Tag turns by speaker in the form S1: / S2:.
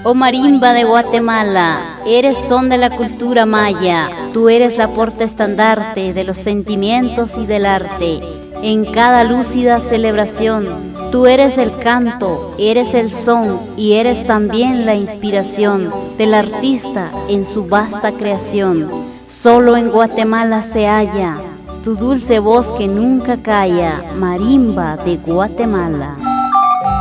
S1: Oh marimba de Guatemala, eres son de la cultura maya, tú eres la porta estandarte de los sentimientos y del arte. En cada lúcida celebración, tú eres el canto, eres el son y eres también la inspiración del artista en su vasta creación. Solo en Guatemala se halla tu dulce voz que nunca calla, marimba de Guatemala.